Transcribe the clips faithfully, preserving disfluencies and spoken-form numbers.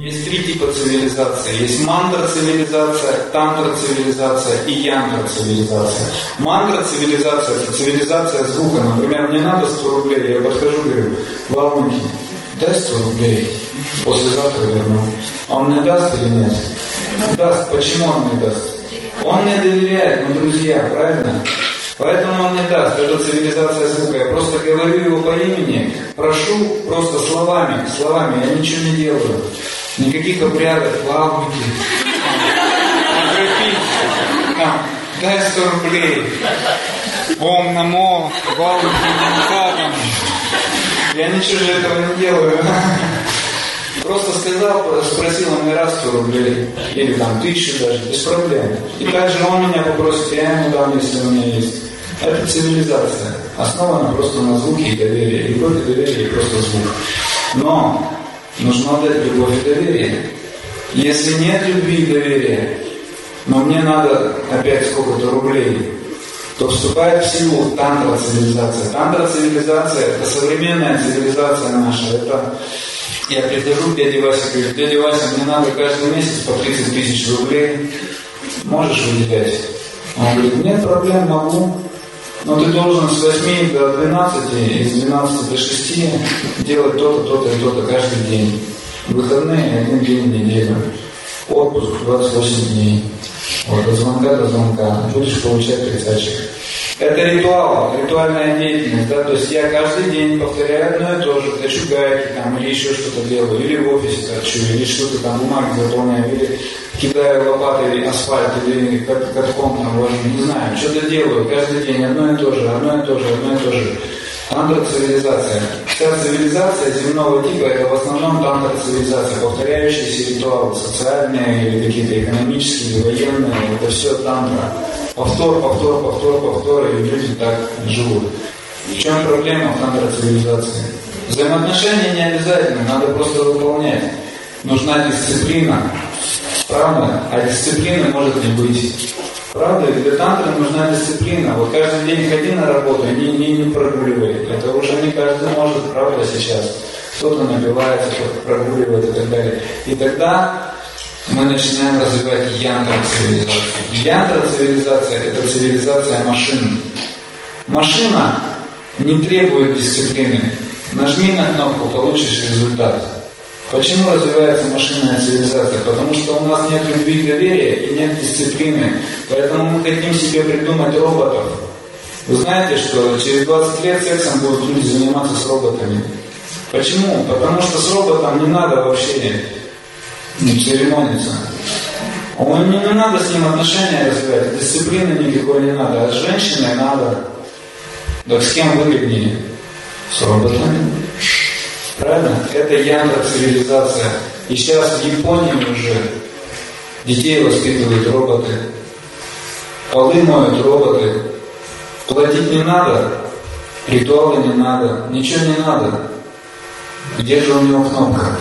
Есть три типа цивилизации. Есть мантра-цивилизация, тантра-цивилизация и янтра-цивилизация. Мантра-цивилизация – это цивилизация звука. Например, мне надо сто рублей, я подхожу и говорю: Валмики, дай сто рублей, послезавтра верну. А он мне даст или нет? Даст. Почему он мне даст? Он мне доверяет, мы друзья, правильно? Поэтому он не даст. Это цивилизация звука. Я просто говорю его по имени, прошу просто словами, словами, я ничего не делаю. Никаких обрядов, Валмики, дай сто рублей, Ом намо, Валмики, Намхатам. Я ничего же этого не делаю. Просто сказал, спросил он мне раз сто рублей, или там тысячу даже, без проблем. И также он меня попросит, я ему дам, если у меня есть. Это цивилизация, основана просто на звуке и доверии. Любовь и доверие, и просто звук. Но нужно дать любовь и доверие. Если нет любви и доверия, но мне надо опять сколько-то рублей, то вступает в силу тантра-цивилизация. Тантра-цивилизация – это современная цивилизация наша. Это я прихожу к дяде Васе и говорю: дядя Вася, мне надо каждый месяц по тридцать тысяч рублей. Можешь выделять? Он говорит: нет проблем, могу. Но ты должен с восьми до двенадцати, и с двенадцати до шести делать то-то, то-то и то-то каждый день. Выходные один день в неделю. Отпуск двадцать восемь дней. Вот, от звонка до звонка. Будешь получать тридцатчик. Это ритуал, ритуальная деятельность, да, то есть я каждый день повторяю одно и то же, точу гайки там, или еще что-то делаю, или в офисе точу, или что-то там, бумаги заполняю, или кидаю лопатой асфальт, или катком там вожу, не знаю, что-то делаю каждый день, одно и то же, одно и то же, одно и то же. Тантра-цивилизация. Вся цивилизация земного типа – это в основном тантра-цивилизация, повторяющиеся ритуалы, социальные или какие-то экономические, или военные, это все тантра. Повтор, повтор, повтор, повтор, и люди так живут. В чем проблема в тантра-цивилизации? Взаимоотношения не обязательно, надо просто выполнять. Нужна дисциплина, правда? А дисциплины может не быть. Правда? Для тантры нужна дисциплина. Вот каждый день ходи на работу и не, не, не прогуливай. Это уже не каждый может, правда, сейчас. Кто-то напивается, кто-то прогуливает и так далее. И тогда мы начинаем развивать янтра-цивилизацию. Янтра-цивилизация – это цивилизация машин. Машина не требует дисциплины. Нажми на кнопку, получишь результат. Почему развивается машинная цивилизация? Потому что у нас нет любви и доверия и нет дисциплины. Поэтому мы хотим себе придумать роботов. Вы знаете, что через двадцать лет сексом будут люди заниматься с роботами. Почему? Потому что с роботом не надо вообще не церемониться. Не, не надо с ним отношения развивать, дисциплины никакой не надо. А с женщиной надо. Так с кем выгоднее? С роботами. Правильно? Это янтра-цивилизация. И сейчас в Японии уже детей воспитывают роботы. Полы моют роботы. Платить не надо. Ритуалы не надо. Ничего не надо. Где же у него кнопка?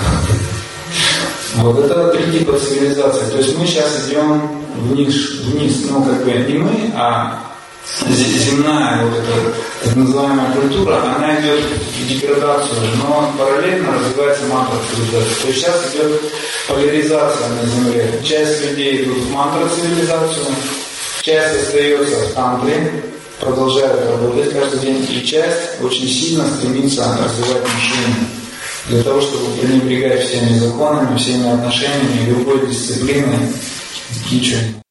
Вот это три типа цивилизации. То есть мы сейчас идем вниз, вниз. Ну, как бы не мы, а земная вот эта так называемая культура, она идет в деградацию, но параллельно развивается мантра-цивилизация. То есть сейчас идет поляризация на Земле. Часть людей идут в мантра-цивилизацию, часть остается в тантре, продолжает работать каждый день, и часть очень сильно стремится развивать машину. Для того, чтобы пренебрегать всеми законами, всеми отношениями, любой дисциплиной, ничего.